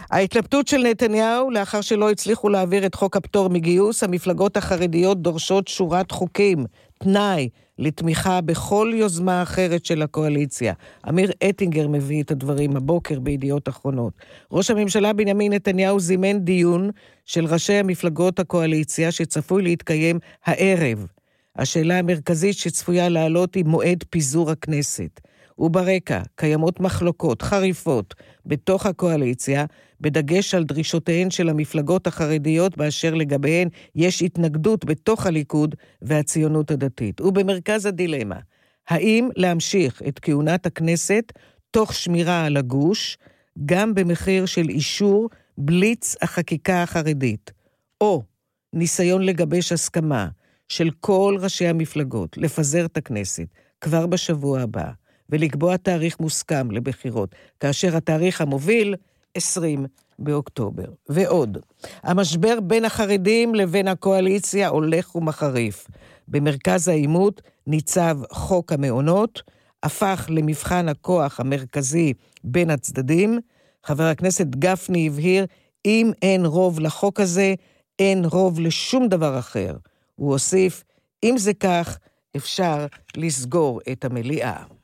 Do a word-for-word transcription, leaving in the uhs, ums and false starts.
ההתלבטות של נתניהו, לאחר שלא הצליחו להעביר את חוק הפטור מגיוס, המפלגות החרדיות דורשות שורת חוקים, תנאי לתמיכה בכל יוזמה אחרת של הקואליציה. אמיר אטינגר מביא את הדברים הבוקר בידיעות אחרונות. ראש הממשלה בנימין נתניהו זימן דיון של ראשי המפלגות הקואליציה שצפוי להתקיים הערב. השאלה המרכזית שצפויה לעלות היא מועד פיזור הכנסת. וברקע קיימות מחלוקות חריפות בתוך הקואליציה, בדגש על דרישותיהן של המפלגות החרדיות באשר לגביהן יש התנגדות בתוך הליכוד והציונות הדתית. ובמרכז הדילמה, האם להמשיך את כהונת הכנסת תוך שמירה על הגוש, גם במחיר של אישור בליץ החקיקה החרדית, או ניסיון לגבש הסכמה של כל ראשי המפלגות לפזר את הכנסת כבר בשבוע הבא, ולקבוע תאריך מוסכם לבחירות, כאשר התאריך המוביל עשרים באוקטובר. ועוד, המשבר בין החרדים לבין הקואליציה הולך ומחריף. במרכז העימות ניצב חוק המעונות, הפך למבחן הכוח המרכזי בין הצדדים. חבר הכנסת גפני הבהיר, אם אין רוב לחוק הזה, אין רוב לשום דבר אחר. הוא הוסיף, אם זה כך, אפשר לסגור את המליאה.